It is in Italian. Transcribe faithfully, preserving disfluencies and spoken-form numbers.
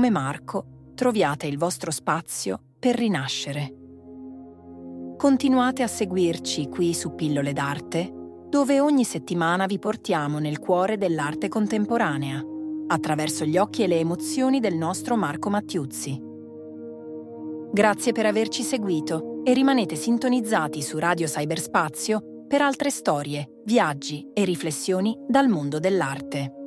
come Marco, troviate il vostro spazio per rinascere. Continuate a seguirci qui su Pillole d'Arte, dove ogni settimana vi portiamo nel cuore dell'arte contemporanea, attraverso gli occhi e le emozioni del nostro Marco Mattiuzzi. Grazie per averci seguito e rimanete sintonizzati su Radio Cyberspazio per altre storie, viaggi e riflessioni dal mondo dell'arte.